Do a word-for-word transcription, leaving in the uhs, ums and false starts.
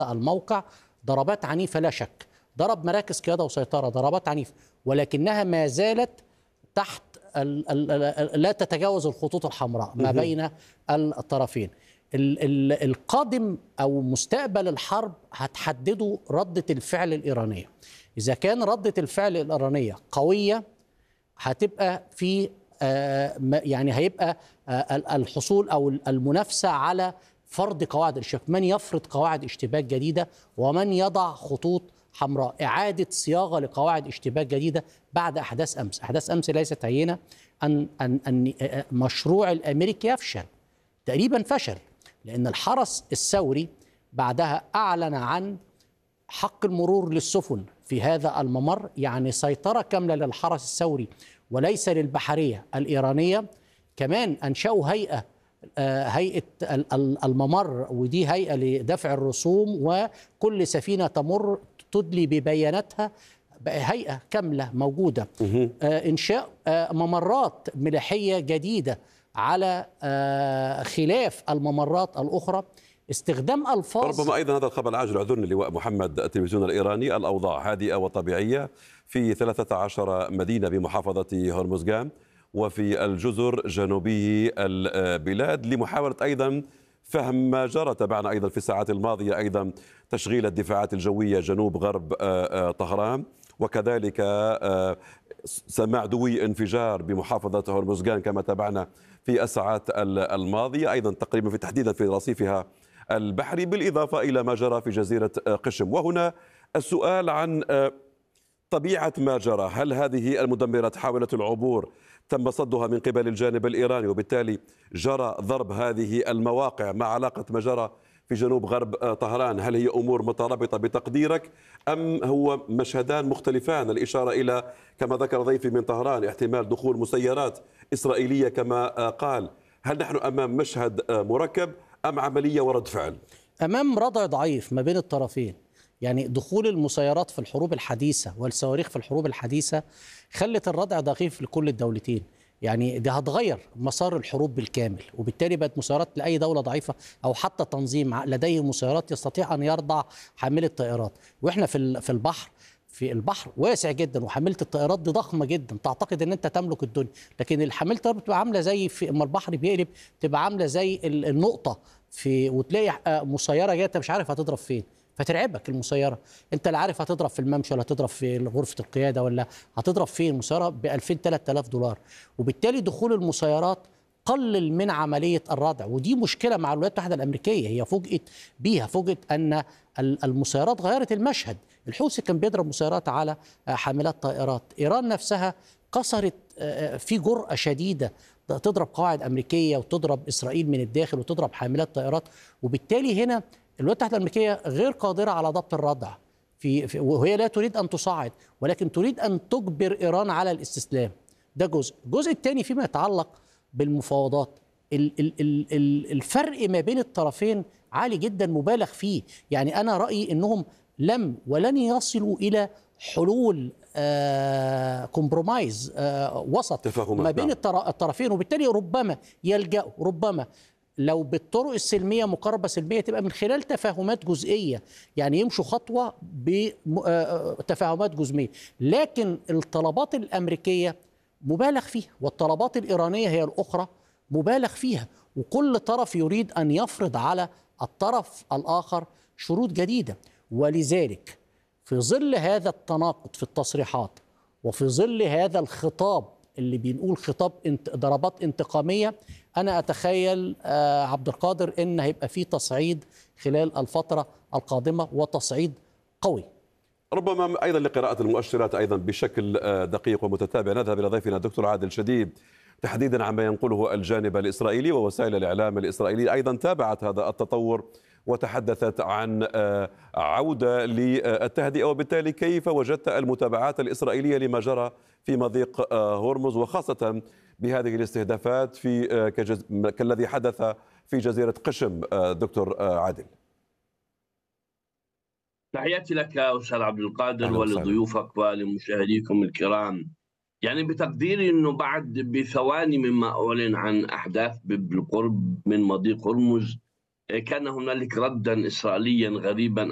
الموقع ضربات عنيفة لا شك، ضرب مراكز قيادة وسيطرة ضربات عنيفة، ولكنها ما زالت تحت ال ال لا تتجاوز الخطوط الحمراء ما بين الطرفين. ال ال القادم أو مستقبل الحرب هتحدده ردة الفعل الإيرانية. إذا كان ردة الفعل الإيرانية قوية هتبقى في آه يعني هيبقى آه الحصول أو المنافسة على فرض قواعد الاشتباك، من يفرض قواعد اشتباك جديدة ومن يضع خطوط حمراء، إعادة صياغة لقواعد اشتباك جديدة بعد أحداث أمس. أحداث أمس ليست هينة. أن أن أن مشروع الأمريكي يفشل، تقريبا فشل، لأن الحرس الثوري بعدها أعلن عن حق المرور للسفن في هذا الممر، يعني سيطرة كاملة للحرس الثوري وليس للبحرية الإيرانية. كمان أنشأوا هيئة هيئة الممر، ودي هيئة لدفع الرسوم، وكل سفينة تمر تدلي ببياناتها، هيئة كاملة موجودة. إنشاء ممرات ملاحية جديدة على خلاف الممرات الأخرى. استخدام ألفاظ ربما أيضا هذا الخبر العاجل، اعذرني لواء محمد، التلفزيون الإيراني: الأوضاع هادئة وطبيعية في ثلاثة عشر مدينة بمحافظة هرمزغان وفي الجزر جنوبي البلاد، لمحاولة أيضا فهم ما جرى. تابعنا أيضا في الساعات الماضية أيضا تشغيل الدفاعات الجوية جنوب غرب طهران، وكذلك سماع دوي انفجار بمحافظة هرمزغان كما تابعنا في الساعات الماضية، أيضا تقريبا في تحديدا في رصيفها البحري، بالإضافة إلى ما جرى في جزيرة قشم. وهنا السؤال عن طبيعة ما جرى. هل هذه المدمرات حاولت العبور تم صدها من قبل الجانب الإيراني وبالتالي جرى ضرب هذه المواقع مع علاقة ما جرى في جنوب غرب طهران؟ هل هي أمور مترابطة بتقديرك أم هو مشهدان مختلفان؟ الإشارة إلى كما ذكر ضيفي من طهران احتمال دخول مسيرات إسرائيلية كما قال. هل نحن أمام مشهد مركب أم عملية ورد فعل؟ أمام ردع ضعيف ما بين الطرفين. يعني دخول المسيرات في الحروب الحديثة والصواريخ في الحروب الحديثة خلت الردع ضعيف لكل الدولتين. يعني ده هتغير مسار الحروب بالكامل، وبالتالي بقت مسيرات لأي دولة ضعيفة أو حتى تنظيم لديه مسيرات يستطيع أن يرضع حاملة طائرات. وإحنا في في البحر في البحر واسع جدا، وحاملة الطائرات دي ضخمة جدا، تعتقد ان انت تملك الدنيا، لكن حاملة الطائرات بتبقى عاملة زي في اما البحر بيقلب تبقى عاملة زي النقطة في، وتلاقي مسيرة جاية انت مش عارف هتضرب فين، فترعبك المسيرة. انت لا عارف هتضرب في الممشى ولا هتضرب في غرفة القيادة ولا هتضرب فين. مسيرة ب ألفين ثلاثة آلاف دولار، وبالتالي دخول المسيرات قلل من عملية الردع، ودي مشكلة مع الولايات المتحدة الأمريكية. هي فوجئت بيها، فوجئت أن المسيرات غيرت المشهد. الحوثي كان بيضرب مسيرات على حاملات طائرات، إيران نفسها كسرت في جرأة شديدة تضرب قواعد أمريكية وتضرب إسرائيل من الداخل وتضرب حاملات طائرات. وبالتالي هنا الولايات المتحدة الأمريكية غير قادرة على ضبط الردع في, في وهي لا تريد أن تصعد، ولكن تريد أن تجبر إيران على الاستسلام. ده جزء. الجزء الثاني فيما يتعلق بالمفاوضات، الفرق ما بين الطرفين عالي جدا مبالغ فيه. يعني أنا رأيي أنهم لم ولن يصلوا إلى حلول آه كومبرومايز آه وسط ما بين الطرفين، وبالتالي ربما يلجأوا، ربما لو بالطرق السلمية مقاربة سلمية تبقى من خلال تفاهمات جزئية، يعني يمشوا خطوة بتفاهمات جزئية. لكن الطلبات الأمريكية مبالغ فيها، والطلبات الإيرانية هي الأخرى مبالغ فيها، وكل طرف يريد أن يفرض على الطرف الآخر شروط جديدة. ولذلك في ظل هذا التناقض في التصريحات، وفي ظل هذا الخطاب اللي بنقول خطاب انت ضربات انتقامية، أنا أتخيل آه عبد القادر إن هيبقى فيه تصعيد خلال الفترة القادمة، وتصعيد قوي. ربما أيضا لقراءة المؤشرات أيضا بشكل دقيق ومتتابع، نذهب إلى ضيفنا الدكتور عادل شديد تحديدا عما ينقله الجانب الإسرائيلي ووسائل الإعلام الإسرائيلية أيضا تابعت هذا التطور وتحدثت عن عودة للتهدئة، وبالتالي كيف وجدت المتابعات الإسرائيلية لما جرى في مضيق هرمز، وخاصة بهذه الاستهدافات في كالذي حدث في جزيرة قشم؟ دكتور عادل. تحياتي لك أستاذ عبد القادر ولضيوفك ولمشاهديكم الكرام. يعني بتقديري أنه بعد بثواني مما أعلن عن أحداث بالقرب من مضيق هرمز كان هنالك ردا إسرائيليا غريبا